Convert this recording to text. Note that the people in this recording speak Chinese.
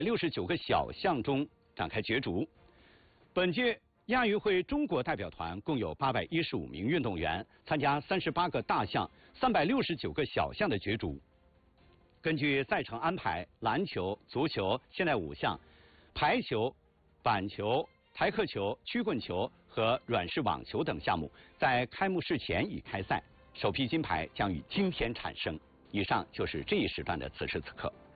69个小项中展开角逐。本届亚运会中国代表团共有815名运动员参加38个大项、369个小项的角逐。根据赛程安排，篮球、足球、现代5项、排球、板球、台克球、曲棍球和软式网球等项目在开幕式前已开赛，首批金牌将于今天产生。以上就是这一时段的此时此刻。